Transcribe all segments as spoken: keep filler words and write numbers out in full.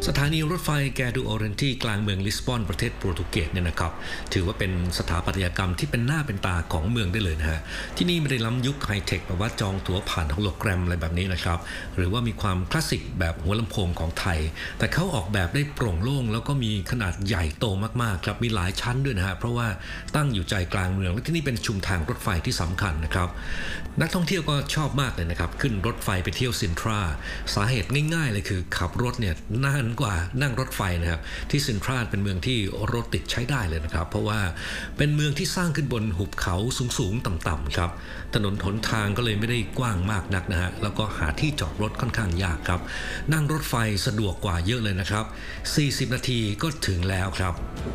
สถานีรถไฟแกดูออเรนตีกลางเมืองลิสบอนประเทศโปรตุเกสเนี่ยนะครับถือว่าเป็นสถาปัตยกรรมที่เป็นหน้าเป็นตาของเมืองได้เลยนะฮะที่นี่ไม่ได้ล้ำยุคไฮเทคแบบว่าจองตั๋วผ่านโฮโลแกรมอะไรแบบนี้นะครับหรือว่ามีความคลาสสิกแบบหัวลำโพงของไทยแต่เขาออกแบบได้โปร่งโล่งแล้วก็มีขนาดใหญ่โตมากๆครับมีหลายชั้นด้วยนะฮะเพราะว่าตั้งอยู่ใจกลางเมืองและที่นี่เป็นชุมทางรถไฟที่สำคัญนะครับนักท่องเที่ยวก็ชอบมากเลยนะครับขึ้นรถไฟไปเที่ยวซินทราสาเหตุง่ายๆเลยคือขับรถเนี่ยนานกว่านั่งรถไฟนะครับที่ซินทราเป็นเมืองที่รถติดใช้ได้เลยนะครับเพราะว่าเป็นเมืองที่สร้างขึ้นบนหุบเขาสูงๆต่ำๆครับถนนหนทางก็เลยไม่ได้กว้างมากนักนะฮะแล้วก็หาที่จอดรถค่อนข้างยากครับนั่งรถไฟสะดวกกว่าเยอะเลยนะครับสี่สิบนาทีก็ถึงแล้วครับ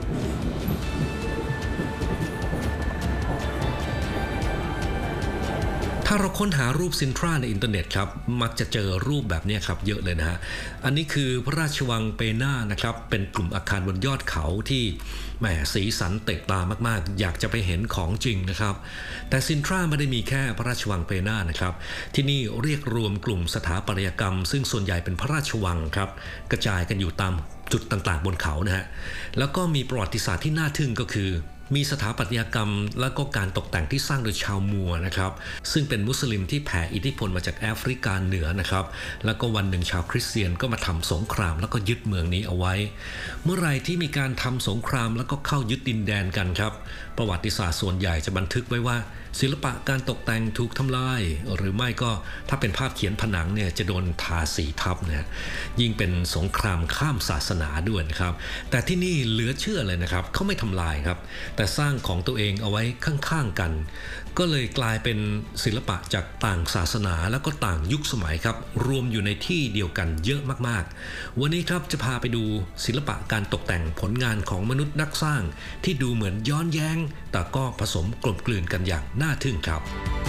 ถ้าเราค้นหารูปซินทราในอินเทอร์เน็ตครับมักจะเจอรูปแบบนี้ครับเยอะเลยนะฮะอันนี้คือพระราชวังเปน่านะครับเป็นกลุ่มอาคารบนยอดเขาที่แหมสีสันเตะตามากๆอยากจะไปเห็นของจริงนะครับแต่ซินทราไม่ได้มีแค่พระราชวังเปน่านะครับที่นี่เรียกรวมกลุ่มสถาปัตยกรรมซึ่งส่วนใหญ่เป็นพระราชวังครับกระจายกันอยู่ตามจุดต่างๆบนเขานะฮะแล้วก็มีประวัติศาสตร์ที่น่าทึ่งก็คือมีสถาปัตยกรรมและก็การตกแต่งที่สร้างโดยชาวมัวนะครับซึ่งเป็นมุสลิมที่แผ่อิทธิพลมาจากแอฟริกาเหนือนะครับแล้วก็วันหนึ่งชาวคริสเตียนก็มาทำสงครามแล้วก็ยึดเมืองนี้เอาไว้เมื่อไรที่มีการทำสงครามแล้วก็เข้ายึดดินแดนกันครับประวัติศาสตร์ส่วนใหญ่จะบันทึกไว้ว่าศิลปะการตกแต่งถูกทำลายหรือไม่ก็ถ้าเป็นภาพเขียนผนังเนี่ยจะโดนทาสีทับนะยิ่งเป็นสงครามข้ามศาสนาด้วยนะครับแต่ที่นี่เหลือเชื่อเลยนะครับเขาไม่ทำลายครับแต่สร้างของตัวเองเอาไว้ข้างๆกันก็เลยกลายเป็นศิลปะจากต่างศาสนาแล้วก็ต่างยุคสมัยครับรวมอยู่ในที่เดียวกันเยอะมากๆวันนี้ครับจะพาไปดูศิลปะการตกแต่งผลงานของมนุษย์นักสร้างที่ดูเหมือนย้อนแย้งแต่ก็ผสมกลมกลืนกันอย่างน่าทึ่งครับ